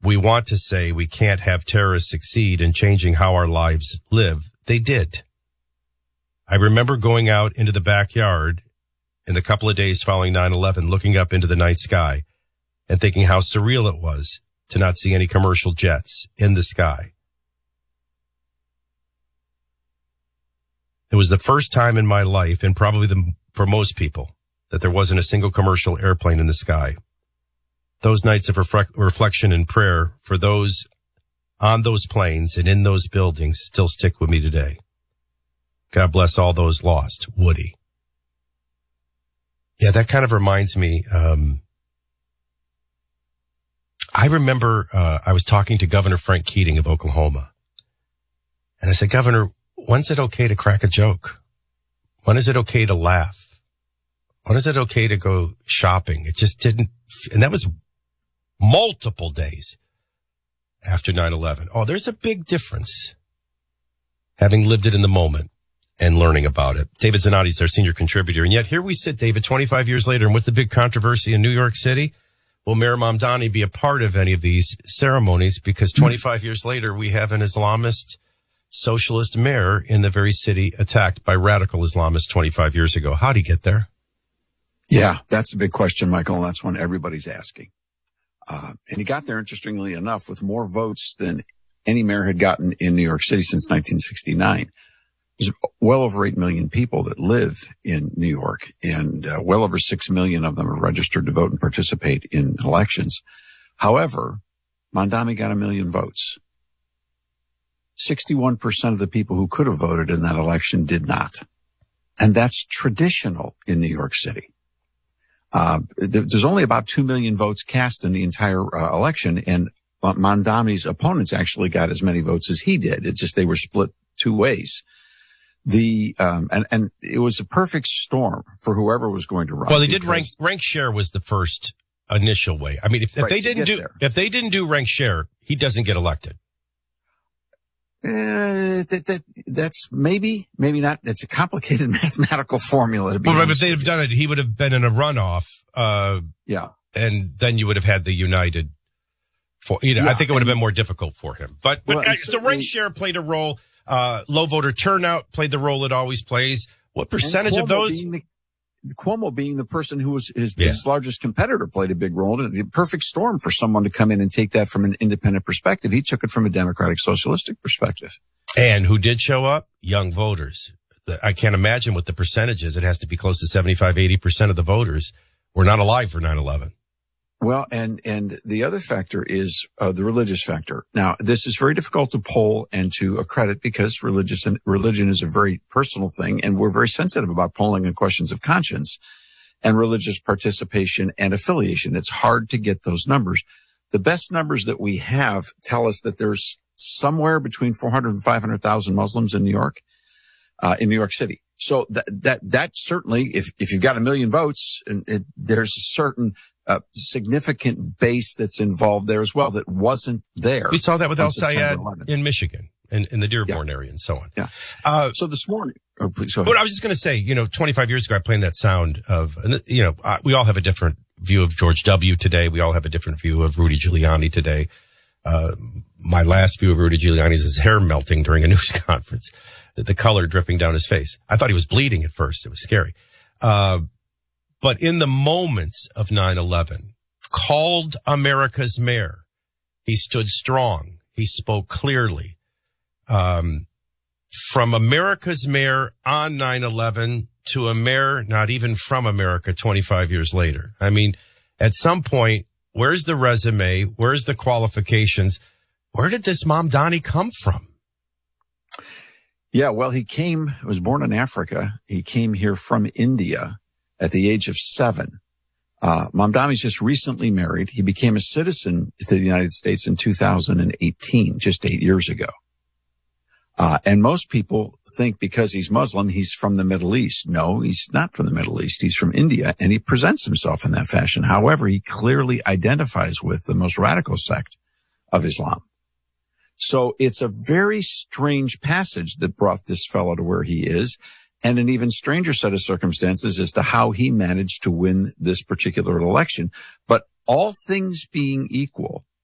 we want to say we can't have terrorists succeed in changing how our lives live. They did. I remember going out into the backyard in the couple of days following 9/11, looking up into the night sky and thinking how surreal it was to not see any commercial jets in the sky. It was the first time in my life, and probably for most people, that there wasn't a single commercial airplane in the sky. Those nights of reflection and prayer for those on those planes and in those buildings still stick with me today. God bless all those lost. Woody. Yeah, that kind of reminds me. I remember I was talking to Governor Frank Keating of Oklahoma. And I said, Governor, when's it okay to crack a joke? When is it okay to laugh? When is it okay to go shopping? It just didn't. And that was multiple days after 9/11. Oh, there's a big difference having lived it in the moment and learning about it. David Zanotti is our senior contributor. And yet here we sit, David, 25 years later, and with the big controversy in New York City, will Mayor Mamdani be a part of any of these ceremonies? Because 25 years later, we have an Islamist socialist mayor in the very city attacked by radical Islamists 25 years ago. How'd he get there? Yeah, that's a big question, Michael, and that's one everybody's asking. And he got there, interestingly enough, with more votes than any mayor had gotten in New York City since 1969. There's well over 8 million people that live in New York, and well over 6 million of them are registered to vote and participate in elections. However, Mamdani got 1 million votes. 61% of the people who could have voted in that election did not. And that's traditional in New York City. There's only about 2 million votes cast in the entire election, and Mamdani's opponents actually got as many votes as he did. It's just they were split two ways. And it was a perfect storm for whoever was going to run. Well, they did rank share was the first initial way. I mean, if they didn't do rank share, he doesn't get elected. That's maybe not. It's a complicated mathematical formula to be honest. But if they'd have done it, he would have been in a runoff. Yeah. And then you would have had the United I think it would have been more difficult for him. But so rank share played a role. Low voter turnout played the role it always plays. What percentage of those? Cuomo being the person who was his largest competitor played a big role. The perfect storm for someone to come in and take that from an independent perspective. He took it from a democratic socialistic perspective. And who did show up? Young voters. I can't imagine what the percentage is. It has to be close to 75-80% of the voters were not alive for 9/11. Well, and the other factor is the religious factor. Now, this is very difficult to poll and to accredit because religion is a very personal thing, and we're very sensitive about polling on questions of conscience and religious participation and affiliation. It's hard to get those numbers. The best numbers that we have tell us that there's somewhere between 400 and 500,000 Muslims in New York City. So that certainly, if you've got 1 million votes, there's a certain significant base that's involved there as well that wasn't there. We saw that with Al Sayed in Michigan and in the Dearborn area and so on. Yeah. So this morning, please go ahead. But I was just going to say, 25 years ago, I played that sound of, we all have a different view of George W. today. We all have a different view of Rudy Giuliani today. My last view of Rudy Giuliani is his hair melting during a news conference, the color dripping down his face. I thought he was bleeding at first. It was scary. But in the moments of 9/11, called America's mayor, he stood strong. He spoke clearly. From America's mayor on 9/11 to a mayor not even from America 25 years later. I mean, at some point, where's the resume? Where's the qualifications? Where did this Mamdani come from? Yeah, well, he was born in Africa. He came here from India at the age of 7. Mamdani's just recently married. He became a citizen to the United States in 2018, just 8 years ago. And most people think because he's Muslim, he's from the Middle East. No, he's not from the Middle East. He's from India, and he presents himself in that fashion. However, he clearly identifies with the most radical sect of Islam. So it's a very strange passage that brought this fellow to where he is, and an even stranger set of circumstances as to how he managed to win this particular election. But all things being equal,